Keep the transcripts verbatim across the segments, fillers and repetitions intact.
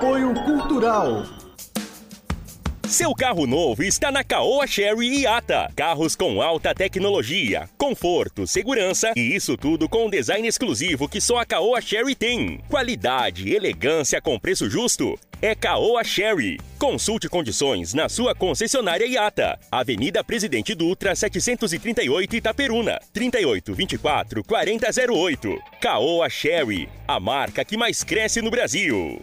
Apoio Cultural. Seu carro novo está na Caoa Chery I A T A. Carros com alta tecnologia, conforto, segurança e isso tudo com um design exclusivo que só a Caoa Chery tem. Qualidade e elegância com preço justo. É Caoa Chery. Consulte condições na sua concessionária I A T A. Avenida Presidente Dutra, setecentos e trinta e oito, Itaperuna. trinta e oito, vinte e quatro, quarenta zero oito. Caoa Chery, a marca que mais cresce no Brasil.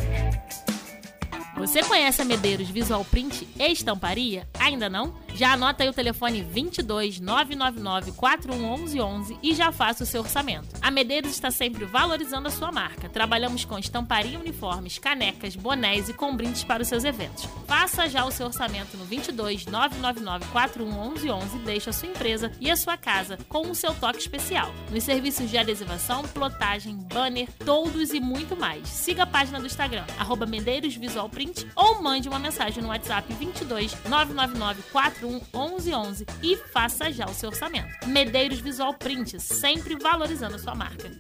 Você conhece a Medeiros Visual Print e Estamparia? Ainda não? Já anota aí o telefone vinte e dois, nove nove nove, quatro um um um um e já faça o seu orçamento. A Medeiros está sempre valorizando a sua marca. Trabalhamos com estamparia, uniformes, canecas, bonés e com brindes para os seus eventos. Faça já o seu orçamento no vinte e dois, nove nove nove, quatro um um um e deixe a sua empresa e a sua casa com o seu toque especial. Nos serviços de adesivação, plotagem, banner, toldos e muito mais. Siga a página do Instagram, arroba Medeiros Visual Print, ou mande uma mensagem no WhatsApp vinte e dois, nove nove nove, quatro um um um e faça já o seu orçamento. Medeiros Visual Print, sempre valorizando a sua marca.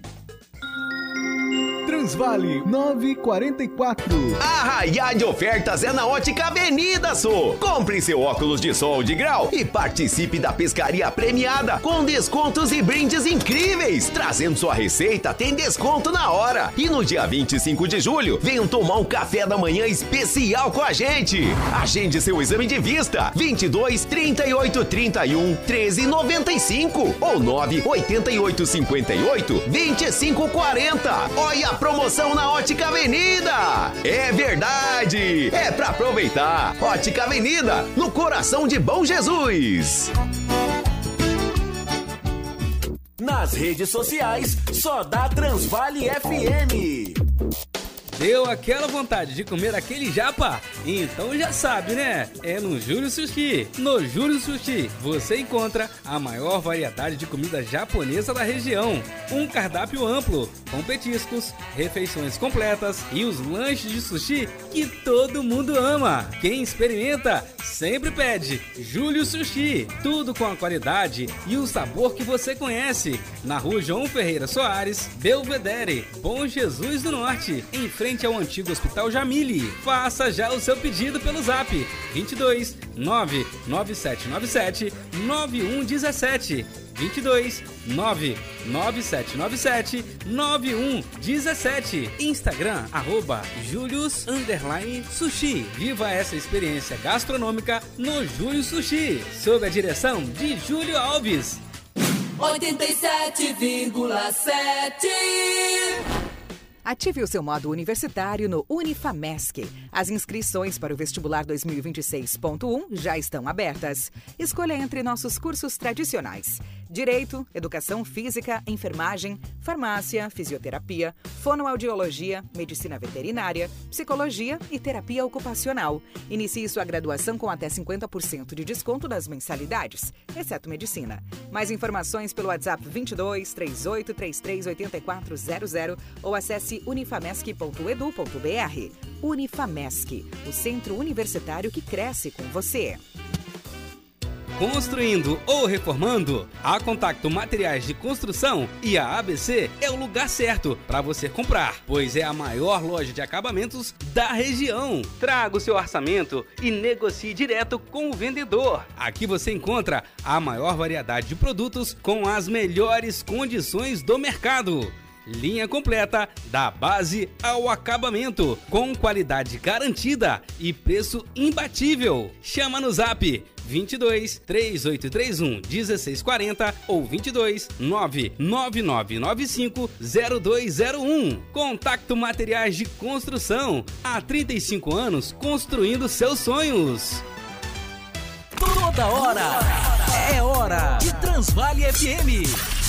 Transvale nove quarenta e quatro. Arraiá de ofertas é na Ótica Avenida Sul. Compre seu óculos de sol de grau e participe da pescaria premiada com descontos e brindes incríveis. Trazendo sua receita tem desconto na hora. E no dia vinte e cinco de julho, venham tomar um café da manhã especial com a gente. Agende seu exame de vista. vinte e dois, trinta e oito, trinta e um, treze, noventa e cinco ou nove oito oito, cinco oito, vinte e cinco quarenta. Olha a promoção na Ótica Avenida. É verdade, é pra aproveitar. Ótica Avenida, no coração de Bom Jesus. Nas redes sociais, só dá Transvale F M. Deu aquela vontade de comer aquele japa? Então já sabe, né? É no Júlio Sushi. No Júlio Sushi você encontra a maior variedade de comida japonesa da região. Um cardápio amplo, com petiscos, refeições completas e os lanches de sushi que todo mundo ama. Quem experimenta sempre pede Júlio Sushi. Tudo com a qualidade e o sabor que você conhece. Na Rua João Ferreira Soares, Belvedere, Bom Jesus do Norte, em frente ao antigo Hospital Jamile. Faça já o seu pedido pelo zap vinte e dois, nove nove sete nove sete, nove um um sete, vinte e dois, nove nove sete nove sete, nove um um sete. Instagram, arroba Julius underline Sushi. Viva essa experiência gastronômica no Júlio Sushi, sob a direção de Júlio Alves. oitenta e sete vírgula sete. Ative o seu modo universitário no Unifamesc. As inscrições para o vestibular dois mil e vinte e seis ponto um já estão abertas. Escolha entre nossos cursos tradicionais: Direito, Educação Física, Enfermagem, Farmácia, Fisioterapia, Fonoaudiologia, Medicina Veterinária, Psicologia e Terapia Ocupacional. Inicie sua graduação com até cinquenta por cento de desconto nas mensalidades, exceto Medicina. Mais informações pelo WhatsApp vinte e dois, trinta e oito, trinta e três, oitenta e quatro zero zero ou acesse unifamesc ponto edu ponto br. Unifamesc, o centro universitário que cresce com você. Construindo ou reformando? A Contacto Materiais de Construção e a A B C é o lugar certo para você comprar, pois é a maior loja de acabamentos da região. Traga o seu orçamento e negocie direto com o vendedor. Aqui você encontra a maior variedade de produtos com as melhores condições do mercado. Linha completa da base ao acabamento, com qualidade garantida e preço imbatível. Chama no zap vinte e dois, trinta e oito trinta e um, dezesseis quarenta ou vinte e dois, nove nove nove nove cinco, zero dois zero um. Contacto Materiais de Construção. Há trinta e cinco anos construindo seus sonhos. Toda hora é hora de Transvale F M.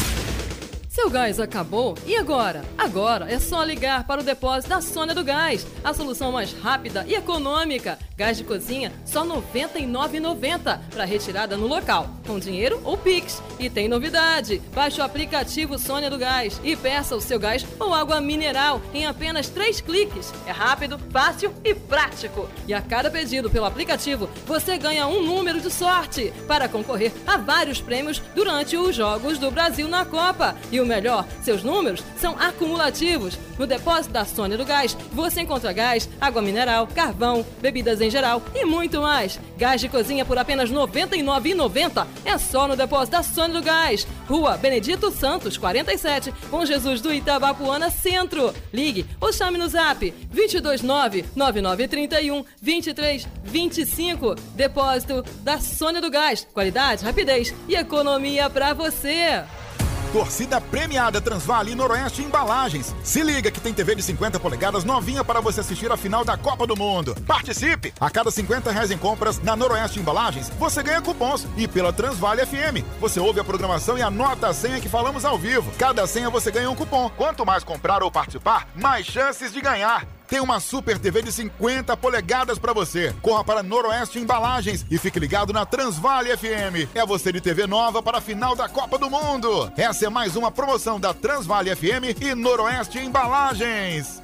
Seu gás acabou? E agora? Agora é só ligar para o depósito da Sônia do Gás. A solução mais rápida e econômica. Gás de cozinha só noventa e nove reais e noventa centavos para retirada no local, com dinheiro ou Pix. E tem novidade. Baixe o aplicativo Sônia do Gás e peça o seu gás ou água mineral em apenas três cliques. É rápido, fácil e prático. E a cada pedido pelo aplicativo, você ganha um número de sorte para concorrer a vários prêmios durante os Jogos do Brasil na Copa. E o melhor, seus números são acumulativos. No depósito da Sônia do Gás, você encontra gás, água mineral, carvão, bebidas em geral e muito mais. Gás de cozinha por apenas noventa e nove reais e noventa centavos. É só no depósito da Sônia do Gás. Rua Benedito Santos, quarenta e sete, Bom Jesus do Itabapuana, Centro. Ligue ou chame no zap dois dois nove, nove nove três um, dois três dois cinco. Depósito da Sônia do Gás. Qualidade, rapidez e economia pra você. Torcida premiada Transvale e Noroeste Embalagens. Se liga que tem T V de cinquenta polegadas novinha para você assistir a final da Copa do Mundo. Participe! A cada cinquenta reais em compras na Noroeste Embalagens, você ganha cupons. E pela Transvale F M, você ouve a programação e anota a senha que falamos ao vivo. Cada senha você ganha um cupom. Quanto mais comprar ou participar, mais chances de ganhar. Tem uma Super T V de cinquenta polegadas para você. Corra para Noroeste Embalagens e fique ligado na Transvale F M. É você de T V nova para a final da Copa do Mundo. Essa é mais uma promoção da Transvale F M e Noroeste Embalagens.